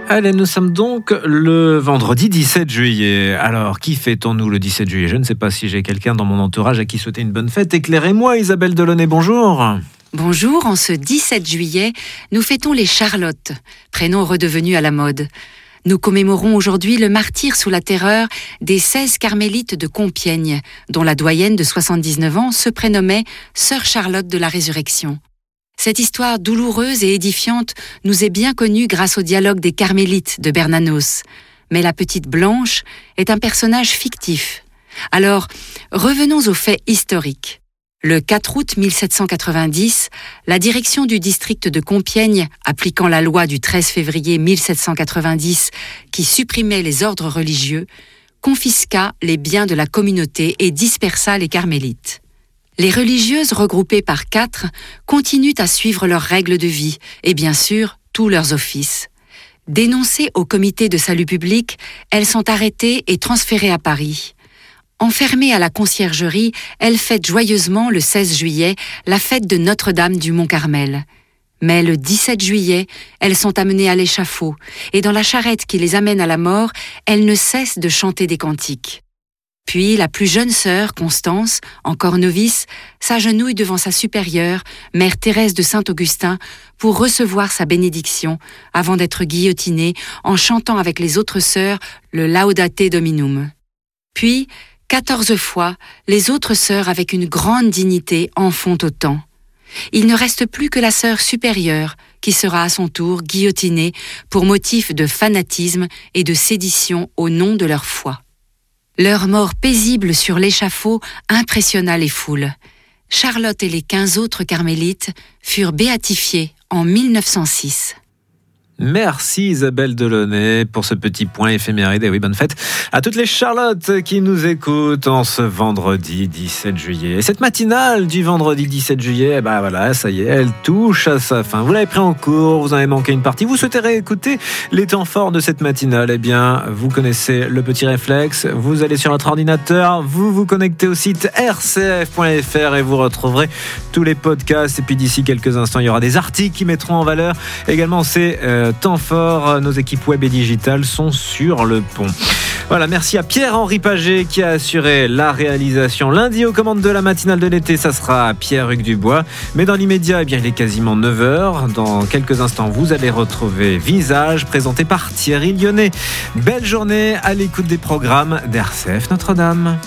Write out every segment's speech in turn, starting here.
Allez, nous sommes donc le vendredi 17 juillet. Alors, qui fêtons-nous le 17 juillet ? Je ne sais pas si j'ai quelqu'un dans mon entourage à qui souhaiter une bonne fête. Éclairez-moi, Isabelle Delaunay, bonjour. Bonjour, en ce 17 juillet, nous fêtons les Charlottes, prénom redevenu à la mode. Nous commémorons aujourd'hui le martyre sous la terreur des 16 carmélites de Compiègne, dont la doyenne de 79 ans se prénommait Sœur Charlotte de la Résurrection. Cette histoire douloureuse et édifiante nous est bien connue grâce au dialogue des Carmélites de Bernanos. Mais la petite Blanche est un personnage fictif. Alors, revenons aux faits historiques. Le 4 août 1790, la direction du district de Compiègne, appliquant la loi du 13 février 1790 qui supprimait les ordres religieux, confisqua les biens de la communauté et dispersa les carmélites. Les religieuses regroupées par 4 continuent à suivre leurs règles de vie et bien sûr tous leurs offices. Dénoncées au comité de salut public, elles sont arrêtées et transférées à Paris. Enfermées à la conciergerie, elles fêtent joyeusement le 16 juillet la fête de Notre-Dame du Mont-Carmel. Mais le 17 juillet, elles sont amenées à l'échafaud et dans la charrette qui les amène à la mort, elles ne cessent de chanter des cantiques. Puis la plus jeune sœur, Constance, encore novice, s'agenouille devant sa supérieure, mère Thérèse de Saint-Augustin, pour recevoir sa bénédiction avant d'être guillotinée en chantant avec les autres sœurs le Laudate Dominum. Puis, 14 fois, les autres sœurs avec une grande dignité en font autant. Il ne reste plus que la sœur supérieure qui sera à son tour guillotinée pour motif de fanatisme et de sédition au nom de leur foi. Leur mort paisible sur l'échafaud impressionna les foules. Charlotte et les 15 autres carmélites furent béatifiés en 1906. Merci Isabelle Delaunay pour ce petit point éphéméride. Et oui, bonne fête à toutes les Charlottes qui nous écoutent en ce vendredi 17 juillet. Et cette matinale du vendredi 17 juillet, voilà, ça y est, elle touche à sa fin. Vous l'avez pris en cours, vous en avez manqué une partie. Vous souhaitez réécouter les temps forts de cette matinale ? Eh bien, vous connaissez le petit réflexe. Vous allez sur votre ordinateur, vous vous connectez au site rcf.fr et vous retrouverez tous les podcasts. Et puis d'ici quelques instants, il y aura des articles qui mettront en valeur également ces temps fort. Nos équipes web et digitales sont sur le pont. Voilà, merci à Pierre-Henri Paget qui a assuré la réalisation. Lundi aux commandes de la matinale de l'été, ça sera Pierre-Hugues Dubois. Mais dans l'immédiat, il est quasiment 9h. Dans quelques instants, vous allez retrouver Visage, présenté par Thierry Lyonnais. Belle journée à l'écoute des programmes d'RCF Notre-Dame.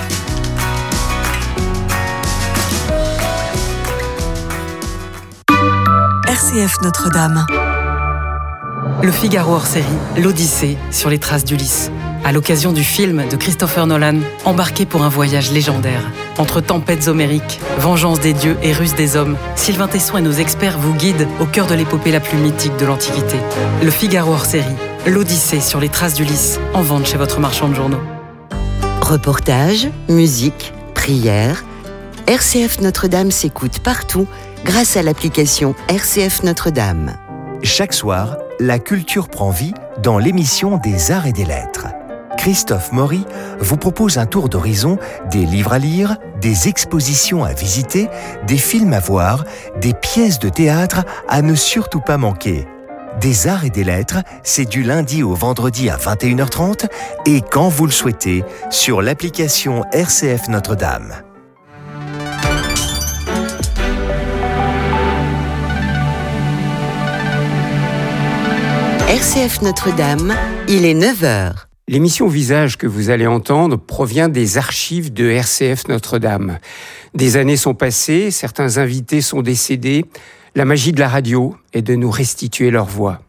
RCF Notre-Dame. Le Figaro hors série, l'Odyssée sur les traces d'Ulysse. À l'occasion du film de Christopher Nolan, embarqué pour un voyage légendaire. Entre tempêtes homériques, vengeance des dieux et ruse des hommes, Sylvain Tesson et nos experts vous guident au cœur de l'épopée la plus mythique de l'Antiquité. Le Figaro hors série, l'Odyssée sur les traces d'Ulysse, en vente chez votre marchand de journaux. Reportages, musique, prières, RCF Notre-Dame s'écoute partout grâce à l'application RCF Notre-Dame. Chaque soir, la culture prend vie dans l'émission des Arts et des Lettres. Christophe Maury vous propose un tour d'horizon des livres à lire, des expositions à visiter, des films à voir, des pièces de théâtre à ne surtout pas manquer. Des Arts et des Lettres, c'est du lundi au vendredi à 21h30 et quand vous le souhaitez, sur l'application RCF Notre-Dame. RCF Notre-Dame, il est 9h. L'émission Visage que vous allez entendre provient des archives de RCF Notre-Dame. Des années sont passées, certains invités sont décédés. La magie de la radio est de nous restituer leur voix.